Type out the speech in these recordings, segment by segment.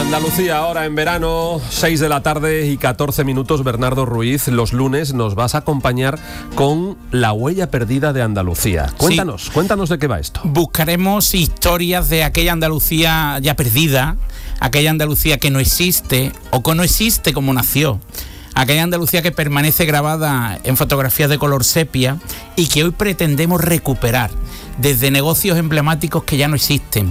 Andalucía, ahora en verano, 6 de la tarde y 14 minutos. Bernardo Ruiz, los lunes nos vas a acompañar con La huella perdida de Andalucía. Cuéntanos de qué va esto. Buscaremos historias de aquella Andalucía ya perdida, aquella Andalucía que no existe o que no existe como nació, aquella Andalucía que permanece grabada en fotografías de color sepia y que hoy pretendemos recuperar, desde negocios emblemáticos que ya no existen,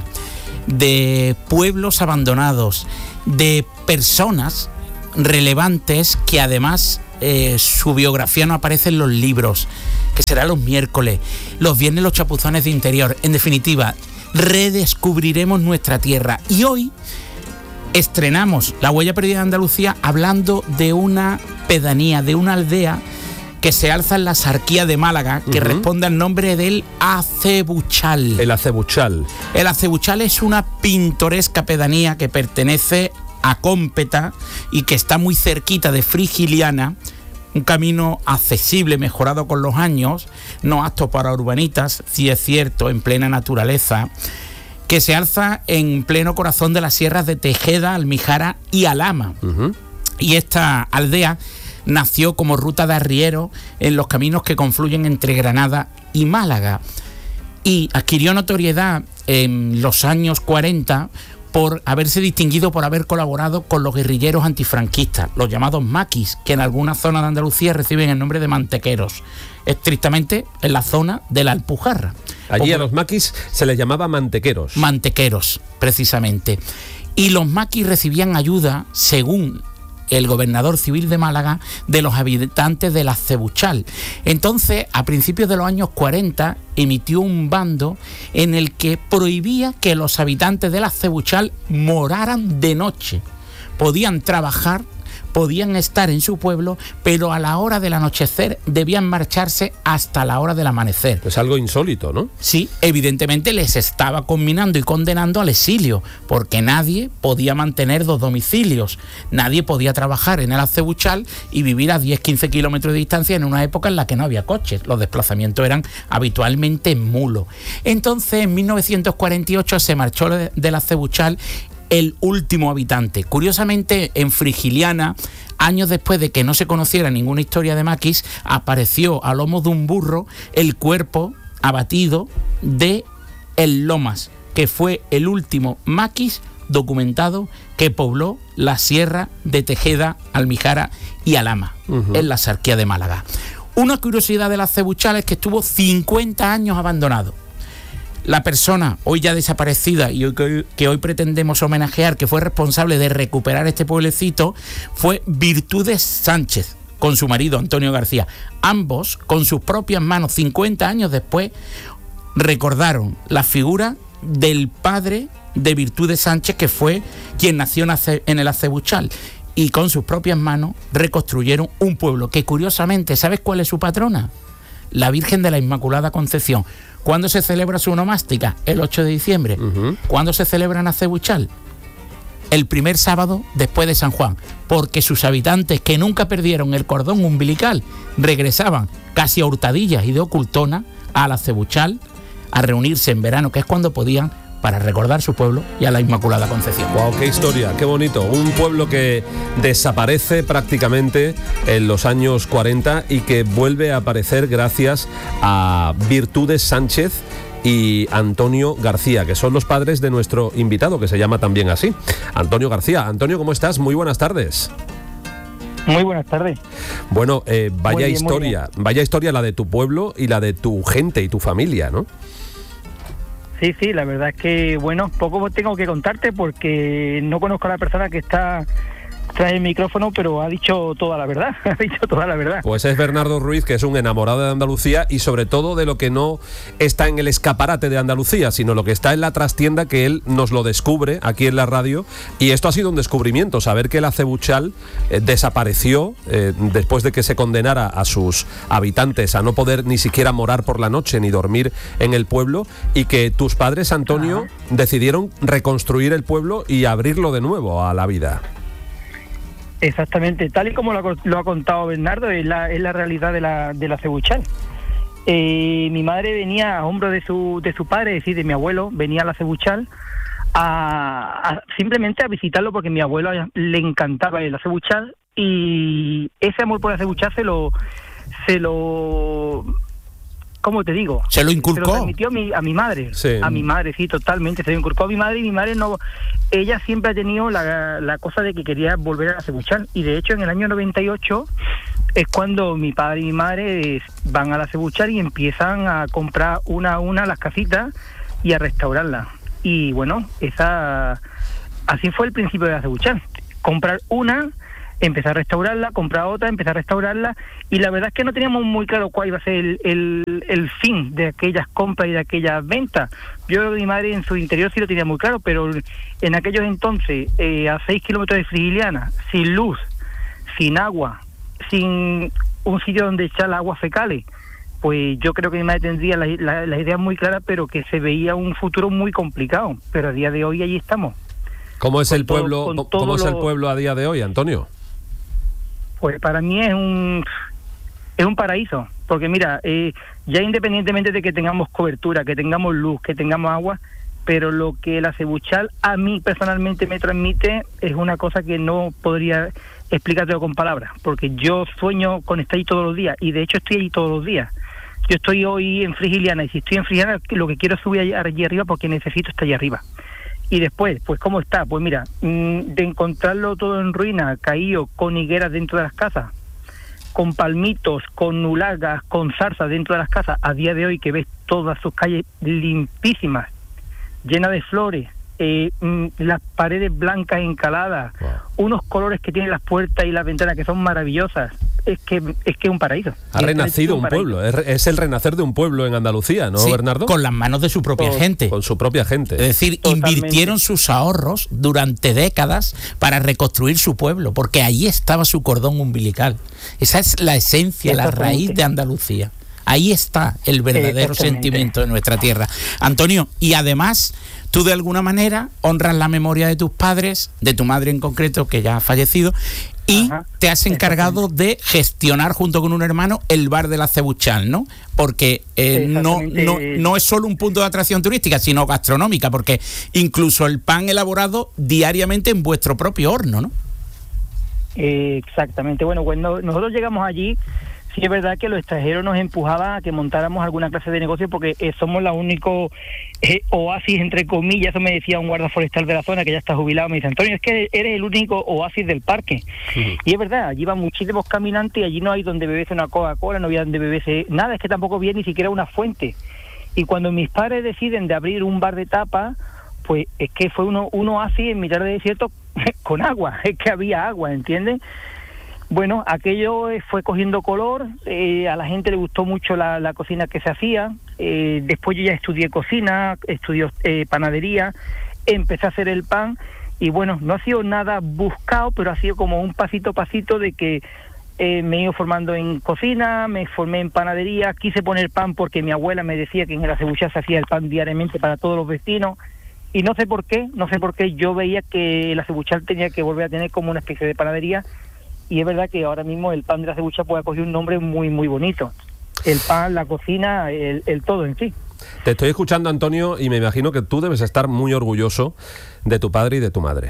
de pueblos abandonados, de personas relevantes que además su biografía no aparece en los libros, que será los miércoles, los viernes los chapuzones de interior. En definitiva, redescubriremos nuestra tierra y hoy estrenamos La huella perdida de Andalucía hablando de una pedanía, de una aldea que se alza en la Sarquía de Málaga, que responde al nombre del Acebuchal. El Acebuchal. El Acebuchal es una pintoresca pedanía que pertenece a Cómpeta y que está muy cerquita de Frigiliana, un camino accesible, mejorado con los años, no apto para urbanitas, sí es cierto, en plena naturaleza, que se alza en pleno corazón de las sierras de Tejeda, Almijara y Alhama. Y esta aldea nació como ruta de arriero en los caminos que confluyen entre Granada y Málaga y adquirió notoriedad en los años 40 por haberse distinguido por haber colaborado con los guerrilleros antifranquistas, los llamados maquis, que en algunas zonas de Andalucía reciben el nombre de mantequeros, estrictamente en la zona de la Alpujarra. Allí a los maquis se les llamaba mantequeros. Mantequeros, precisamente. Y los maquis recibían ayuda, según el gobernador civil de Málaga, de los habitantes del Acebuchal. Entonces, a principios de los años 40, emitió un bando en el que prohibía que los habitantes del Acebuchal moraran de noche. Podían trabajar, podían estar en su pueblo, pero a la hora del anochecer debían marcharse hasta la hora del amanecer. Es algo insólito, ¿no? Sí, evidentemente les estaba conminando y condenando al exilio, porque nadie podía mantener dos domicilios, nadie podía trabajar en el Acebuchal y vivir a 10-15 kilómetros de distancia en una época en la que no había coches, los desplazamientos eran habitualmente en mulo. Entonces, en 1948 se marchó del Acebuchal el último habitante. Curiosamente, en Frigiliana, años después de que no se conociera ninguna historia de maquis, apareció a lomo de un burro el cuerpo abatido de el Lomas, que fue el último maquis documentado que pobló la sierra de Tejeda, Almijara y Alhama, en la Sarquía de Málaga. Una curiosidad del Acebuchal es que estuvo 50 años abandonado. La persona hoy ya desaparecida y que hoy pretendemos homenajear, que fue responsable de recuperar este pueblecito, fue Virtudes Sánchez, con su marido Antonio García. Ambos, con sus propias manos, 50 años después, recordaron la figura del padre de Virtudes Sánchez, que fue quien nació en el Acebuchal, y con sus propias manos reconstruyeron un pueblo que, curiosamente, ¿sabes cuál es su patrona? La Virgen de la Inmaculada Concepción. ¿Cuándo se celebra su onomástica? El 8 de diciembre. ¿Cuándo se celebra en Acebuchal? El primer sábado después de San Juan, porque sus habitantes, que nunca perdieron el cordón umbilical, regresaban casi a hurtadillas y de ocultona al Acebuchal a reunirse en verano, que es cuando podían, para recordar su pueblo y a la Inmaculada Concepción. ¡Wow! ¡Qué historia! ¡Qué bonito! Un pueblo que desaparece prácticamente en los años 40 y que vuelve a aparecer gracias a Virtudes Sánchez y Antonio García, que son los padres de nuestro invitado, que se llama también así, Antonio García. Antonio, ¿cómo estás? Muy buenas tardes. Muy buenas tardes. Bueno, vaya historia la de tu pueblo y la de tu gente y tu familia, ¿no? Sí, la verdad es que, bueno, poco tengo que contarte porque no conozco a la persona que está tras el micrófono, pero ha dicho toda la verdad, Pues es Bernardo Ruiz, que es un enamorado de Andalucía y sobre todo de lo que no está en el escaparate de Andalucía, sino lo que está en la trastienda, que él nos lo descubre aquí en la radio, y esto ha sido un descubrimiento, saber que el Acebuchal desapareció después de que se condenara a sus habitantes a no poder ni siquiera morar por la noche ni dormir en el pueblo, y que tus padres, Antonio, decidieron reconstruir el pueblo y abrirlo de nuevo a la vida. Exactamente, tal y como lo ha contado Bernardo, es la realidad de la Acebuchal. Mi madre venía a hombros de su padre, es decir, de mi abuelo, venía a la Acebuchal simplemente a visitarlo, porque a mi abuelo le encantaba el acebuchal, y ese amor por el acebuchal se lo ¿cómo te digo? Se lo inculcó. Se lo transmitió a mi madre. Sí. A mi madre, sí, totalmente. Se lo inculcó a mi madre, y mi madre no... Ella siempre ha tenido la cosa de que quería volver a acebuchal. Y de hecho, en el año 98 es cuando mi padre y mi madre van a acebuchal y empiezan a comprar una a una las casitas y a restaurarlas. Y bueno, así fue el principio de acebuchal. Comprar una, empezar a restaurarla, comprar otra, empezar a restaurarla, y la verdad es que no teníamos muy claro cuál iba a ser el fin de aquellas compras y de aquellas ventas. Yo, mi madre en su interior sí lo tenía muy claro, pero en aquellos entonces, a 6 kilómetros de Frigiliana, sin luz, sin agua, sin un sitio donde echar las aguas fecales, pues yo creo que mi madre tendría la idea muy clara, pero que se veía un futuro muy complicado. Pero a día de hoy allí estamos. ¿Cómo es el pueblo? ¿Cómo es el pueblo a día de hoy, Antonio? Pues para mí es un paraíso, porque mira, ya independientemente de que tengamos cobertura, que tengamos luz, que tengamos agua, pero lo que el acebuchal a mí personalmente me transmite es una cosa que no podría explicártelo con palabras, porque yo sueño con estar allí todos los días, y de hecho estoy allí todos los días. Yo estoy hoy en Frigiliana, y si estoy en Frigiliana lo que quiero es subir allí arriba, porque necesito estar allí arriba. Y después, pues ¿cómo está? Pues mira, de encontrarlo todo en ruina, caído, con higueras dentro de las casas, con palmitos, con nulagas, con zarzas dentro de las casas, a día de hoy que ves todas sus calles limpísimas, llenas de flores, las paredes blancas encaladas, wow, unos colores que tienen las puertas y las ventanas que son maravillosas. Es que es un paraíso. Ha renacido un pueblo, es el renacer de un pueblo en Andalucía, ¿no, sí, Bernardo? Con las manos de su propia gente. Con su propia gente. Es decir, totalmente. Invirtieron sus ahorros durante décadas para reconstruir su pueblo, porque ahí estaba su cordón umbilical. Esa es la esencia, la raíz de Andalucía. Ahí está el verdadero sentimiento de nuestra tierra. Antonio, y además, tú de alguna manera honras la memoria de tus padres, de tu madre en concreto, que ya ha fallecido, y te has encargado de gestionar junto con un hermano el bar de la Acebuchal, ¿no? Porque no es solo un punto de atracción turística, sino gastronómica, porque incluso el pan elaborado diariamente en vuestro propio horno, ¿no? Exactamente. Bueno, cuando nosotros llegamos allí, sí es verdad que los extranjeros nos empujaban a que montáramos alguna clase de negocio, porque somos la único oasis, entre comillas. Eso me decía un guarda forestal de la zona que ya está jubilado. Me dice: Antonio, es que eres el único oasis del parque. Sí. Y es verdad, allí van muchísimos caminantes, y allí no hay donde beberse una Coca-Cola, no había donde beberse nada, es que tampoco había ni siquiera una fuente. Y cuando mis padres deciden de abrir un bar de tapa, pues es que fue un oasis en mitad del desierto con agua, es que había agua, ¿entiendes? Bueno, aquello fue cogiendo color, a la gente le gustó mucho la cocina que se hacía. Después yo ya estudié cocina, estudié panadería, empecé a hacer el pan, y bueno, no ha sido nada buscado, pero ha sido como un pasito a pasito de que me he ido formando en cocina, me formé en panadería, quise poner pan porque mi abuela me decía que en el Acebuchal se hacía el pan diariamente para todos los vecinos, y no sé por qué yo veía que el Acebuchal tenía que volver a tener como una especie de panadería. Y es verdad que ahora mismo el pan de la Acebuchal puede coger un nombre muy, muy bonito. El pan, la cocina, el todo en sí. Te estoy escuchando, Antonio, y me imagino que tú debes estar muy orgulloso de tu padre y de tu madre.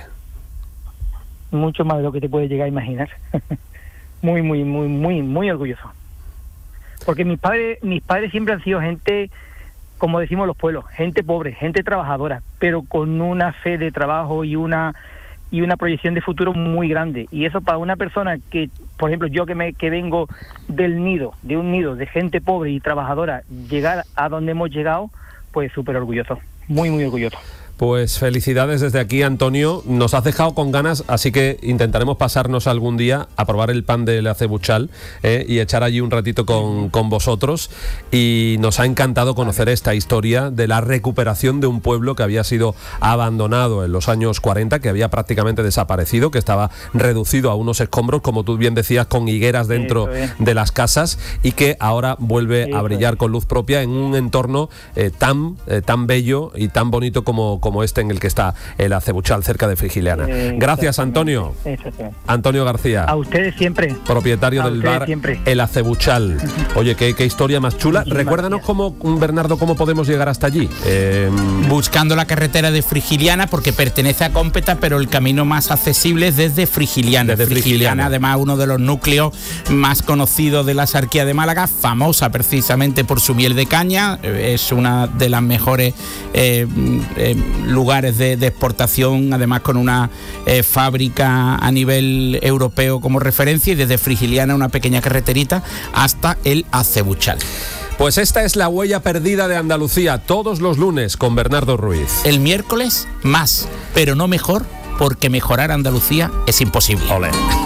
Mucho más de lo que te puedes llegar a imaginar. Muy, muy, muy, muy, muy orgulloso. Porque mis padres siempre han sido gente, como decimos los pueblos, gente pobre, gente trabajadora, pero con una fe de trabajo y una proyección de futuro muy grande. Y eso para una persona que, por ejemplo, yo que vengo de un nido de gente pobre y trabajadora, llegar a donde hemos llegado, pues súper orgulloso, muy, muy orgulloso. Pues felicidades desde aquí, Antonio. Nos has dejado con ganas, así que intentaremos pasarnos algún día a probar el pan de la Acebuchal y echar allí un ratito con vosotros. Y nos ha encantado conocer esta historia de la recuperación de un pueblo que había sido abandonado en los años 40, que había prácticamente desaparecido, que estaba reducido a unos escombros, como tú bien decías, con higueras dentro de las casas, y que ahora vuelve a brillar con luz propia en un entorno tan bello y tan bonito como como este en el que está el Acebuchal, cerca de Frigiliana. Gracias, Antonio. Antonio García. A ustedes siempre. Propietario del bar siempre. El Acebuchal. Oye, qué historia más chula. Recuérdanos Bernardo, cómo podemos llegar hasta allí. Buscando la carretera de Frigiliana, porque pertenece a Cómpeta, pero el camino más accesible es desde Frigiliana. Frigiliana, además, uno de los núcleos más conocidos de la Sarquía de Málaga, famosa precisamente por su miel de caña. Es una de las mejores lugares de exportación, además con una fábrica a nivel europeo como referencia, y desde Frigiliana una pequeña carreterita hasta el Acebuchal. Pues esta es la huella perdida de Andalucía, todos los lunes con Bernardo Ruiz. El miércoles más, pero no mejor, porque mejorar Andalucía es imposible. Olé.